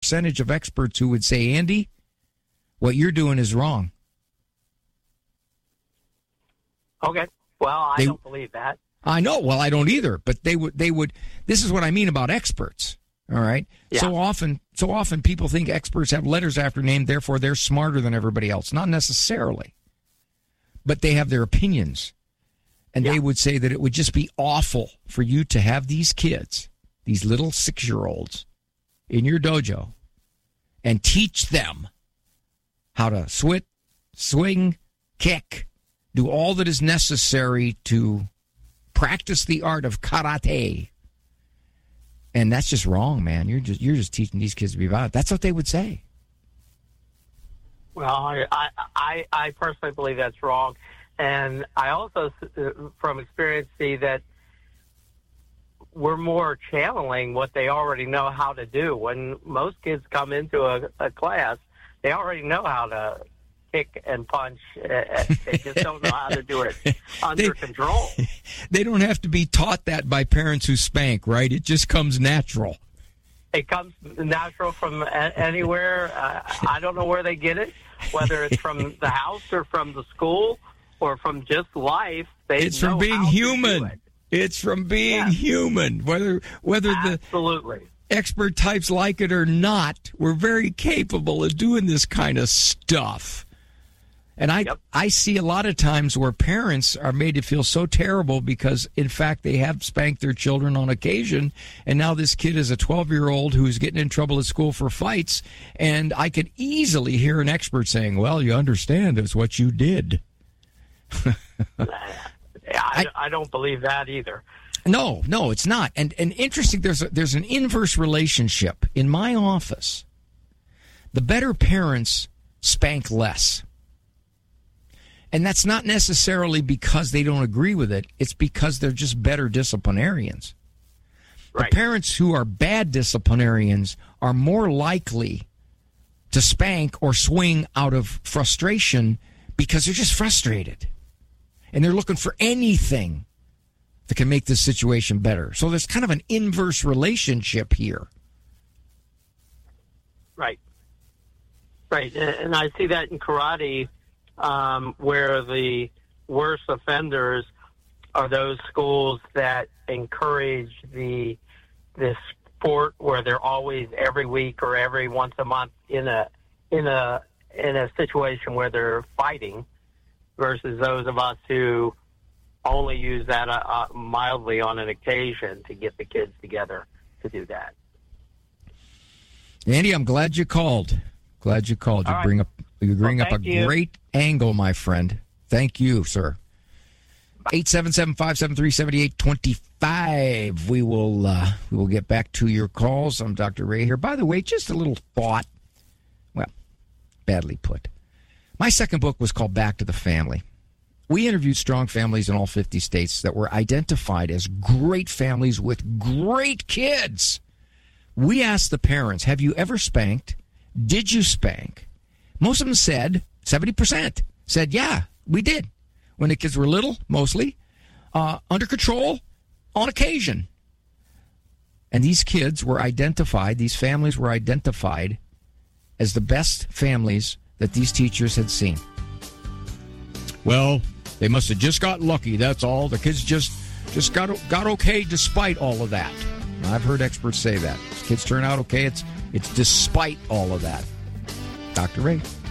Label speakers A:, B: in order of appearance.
A: percentage of experts who would say, Andy, what you're doing is wrong.
B: Okay. Well, I don't believe that.
A: I know. Well, I don't either. But they would. This is what I mean about experts. All right. Yeah. So often people think experts have letters after name, therefore they're smarter than everybody else. Not necessarily. But they have their opinions. And they would say that it would just be awful for you to have these kids, these little 6-year-olds, in your dojo and teach them how to swing, kick, do all that is necessary to practice the art of karate. And that's just wrong, man. You're just teaching these kids to be violent. That's what they would say.
B: Well, I personally believe that's wrong. And I also, from experience, see that we're more channeling what they already know how to do. When most kids come into a class, they already know how to kick and punch. They just don't know how to do it under control.
A: They don't have to be taught that by parents who spank, right? It just comes natural.
B: It comes natural from anywhere. I don't know where they get it, whether it's from the house or from the school or from just life.
A: It's from being human. It's from being human. Whether
B: Absolutely.
A: The expert types like it or not, we're very capable of doing this kind of stuff. And I see a lot of times where parents are made to feel so terrible because, in fact, they have spanked their children on occasion, and now this kid is a 12-year-old who's getting in trouble at school for fights, and I could easily hear an expert saying, well, you understand, it's what you did.
B: I don't believe that either.
A: No, it's not. And interesting, there's an inverse relationship. In my office, the better parents spank less. And that's not necessarily because they don't agree with it. It's because they're just better disciplinarians. Right. The parents who are bad disciplinarians are more likely to spank or swing out of frustration because they're just frustrated. And they're looking for anything that can make this situation better. So there's kind of an inverse relationship here.
B: Right. And I see that in karate, where the worst offenders are those schools that encourage the sport where they're always every week or every once a month in a situation where they're fighting, versus those of us who only use that mildly on an occasion to get the kids together to do that.
A: Andy, I'm glad you called. You bring up a great angle, my friend. Thank you, sir. 877-573-7825. We will get back to your calls. I'm Dr. Ray here. By the way, just a little thought. Well, badly put. My second book was called Back to the Family. We interviewed strong families in all 50 states that were identified as great families with great kids. We asked the parents, have you ever spanked? Did you spank? Most of them said, 70% said, yeah, we did. When the kids were little, mostly, under control, on occasion. And these kids were identified, these families were identified as the best families that these teachers had seen. Well, they must have just got lucky, that's all. The kids just got okay despite all of that. I've heard experts say that. Kids turn out okay, it's despite all of that. Dr. Ray.